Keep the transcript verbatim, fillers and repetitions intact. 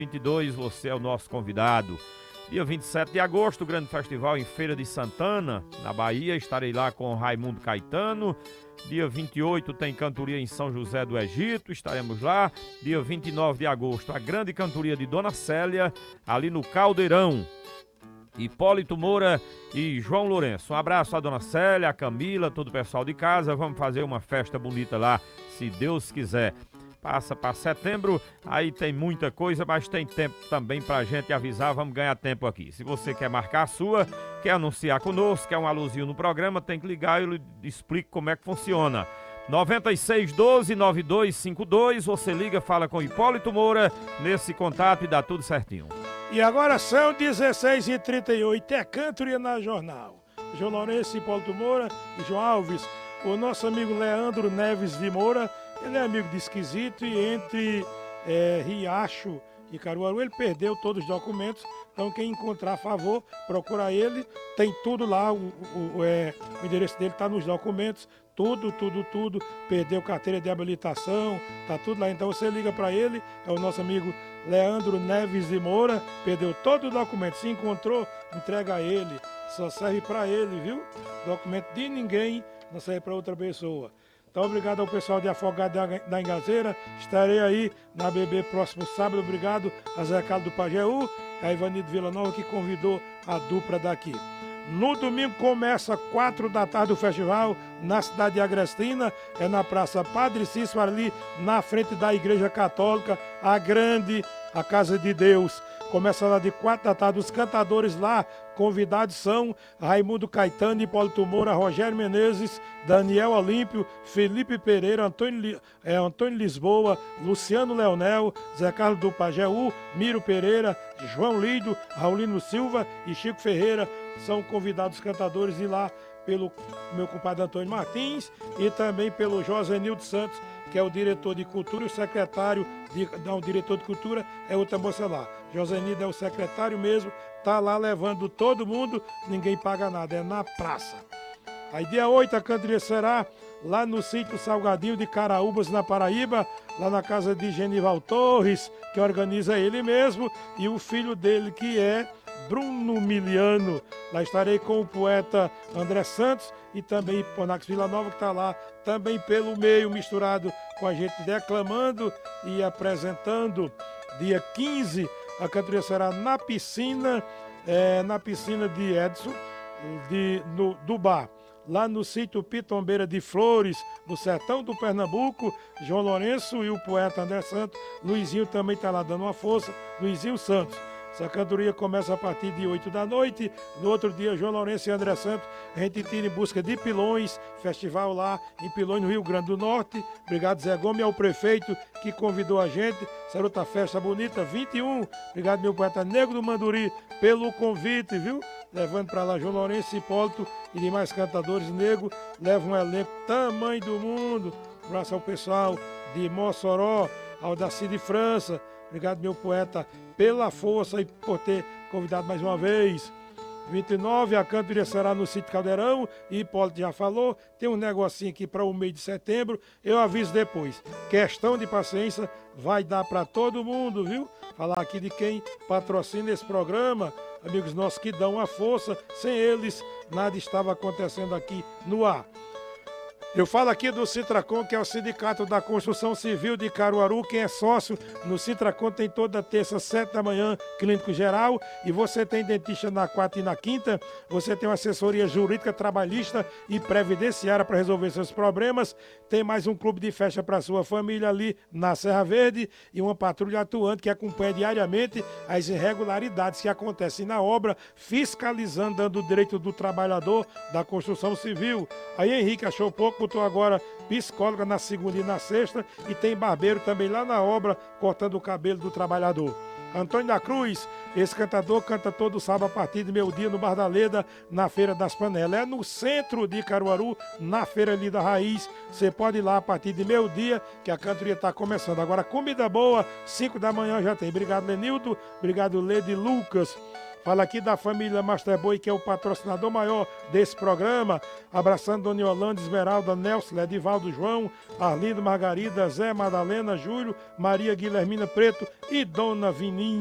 vinte e dois, você é o nosso convidado. Dia vinte e sete de agosto, grande festival em Feira de Santana, na Bahia. Estarei lá com Raimundo Caetano. Dia vinte e oito tem cantoria em São José do Egito, estaremos lá. Dia vinte e nove de agosto, a grande cantoria de Dona Célia, ali no Caldeirão. Hipólito Moura e João Lourenço. Um abraço a Dona Célia, a Camila, todo o pessoal de casa. Vamos fazer uma festa bonita lá, se Deus quiser. Passa para setembro, aí tem muita coisa, mas tem tempo também pra gente avisar, vamos ganhar tempo aqui. Se você quer marcar a sua, quer anunciar conosco, quer um alôzinho no programa, tem que ligar e eu lhe explico como é que funciona. nove seis um dois, nove dois cinco dois, você liga, fala com Hipólito Moura nesse contato e dá tudo certinho. E agora são dezesseis e trinta e oito, é Cantoria na Jornal. João Lourenço, Hipólito Moura e João Alves, o nosso amigo Leandro Neves de Moura. Ele é amigo de Esquisito e entre é, Riacho e Caruaru ele perdeu todos os documentos. Então quem encontrar a favor, procura ele. Tem tudo lá, o, o, o, é, o endereço dele está nos documentos. Tudo, tudo, tudo. Perdeu carteira de habilitação, tá tudo lá. Então você liga para ele, é o nosso amigo Leandro Neves de Moura. Perdeu todo o documento, se encontrou, entrega a ele. Só serve para ele, viu? Documento de ninguém, não serve para outra pessoa. Então, obrigado ao pessoal de Afogado da Engazeira. Estarei aí na B B próximo sábado. Obrigado a Zé Carlos do Pajeú, a Ivanildo Vila Nova que convidou a dupla daqui. No domingo começa quatro da tarde o festival na cidade de Agrestina, é na Praça Padre Cícero, ali na frente da Igreja Católica, a grande, a Casa de Deus. Começa lá de quatro da tarde, os cantadores lá, convidados são Raimundo Caetano, Hipólito Moura, Rogério Menezes, Daniel Olímpio, Felipe Pereira, Antônio, é, Antônio Lisboa, Luciano Leonel, Zé Carlos do Pajeú, Miro Pereira, João Lídio, Raulino Silva e Chico Ferreira são convidados cantadores e lá pelo meu compadre Antônio Martins e também pelo Josenildo Santos, que é o diretor de cultura, e o secretário, de, não, o diretor de cultura é outra moça lá. Josenildo é o secretário mesmo, tá lá levando todo mundo, ninguém paga nada, é na praça. Aí dia oito a cantoria será lá no sítio Salgadinho de Caraúbas, na Paraíba, lá na casa de Genival Torres, que organiza ele mesmo, e o filho dele que é Bruno Miliano. Lá estarei com o poeta André Santos e também Ponax Vila Nova, que está lá também pelo meio, misturado com a gente declamando e apresentando. Dia quinze, a cantoria será na piscina, é, na piscina de Edson, de, no, do bar. Lá no sítio Pitombeira de Flores, no sertão do Pernambuco, João Lourenço e o poeta André Santos. Luizinho também está lá dando uma força, Luizinho Santos. Essa cantoria começa a partir de oito da noite. No outro dia, João Lourenço e André Santos, a gente tira em busca de Pilões, festival lá em Pilões, no Rio Grande do Norte. Obrigado, Zé Gomes, ao prefeito que convidou a gente. Essa outra festa bonita, vinte e um. Obrigado, meu poeta Negro do Manduri, pelo convite, viu? Levando para lá João Lourenço, Hipólito e demais cantadores negros. Leva um elenco tamanho do mundo. Um abraço ao pessoal de Mossoró, ao Daci de França. Obrigado, meu poeta, pela força e por ter convidado mais uma vez. vinte e nove, a cantoria será no sítio Caldeirão, e Hipólito já falou, tem um negocinho aqui para o mês de setembro, eu aviso depois. Questão de paciência, vai dar para todo mundo, viu? Falar aqui de quem patrocina esse programa, amigos nossos que dão a força, sem eles nada estava acontecendo aqui no ar. Eu falo aqui do Sintracom, que é o Sindicato da Construção Civil de Caruaru. Quem é sócio no Sintracom tem toda terça, sete da manhã, clínico geral. E você tem dentista na quarta e na quinta. Você tem uma assessoria jurídica, trabalhista e previdenciária para resolver seus problemas. Tem mais um clube de festa para sua família ali na Serra Verde. E uma patrulha atuante que acompanha diariamente as irregularidades que acontecem na obra, fiscalizando, dando o direito do trabalhador da construção civil. Aí Henrique achou pouco, botou agora psicóloga na segunda e na sexta, e tem barbeiro também lá na obra, cortando o cabelo do trabalhador. Antônio da Cruz, esse cantador canta todo sábado a partir de meio-dia no Bar da Leda, na Feira das Panelas. É no centro de Caruaru, na Feira ali da Raiz. Você pode ir lá a partir de meio-dia, que a cantoria está começando. Agora, comida boa, cinco da manhã já tem. Obrigado, Lenildo. Obrigado, Lede Lucas. Fala aqui da família Master Boy, que é o patrocinador maior desse programa. Abraçando Dona Yolanda, Esmeralda, Nelson, Edivaldo, João, Arlindo, Margarida, Zé, Madalena, Júlio, Maria Guilhermina Preto e Dona Vininha.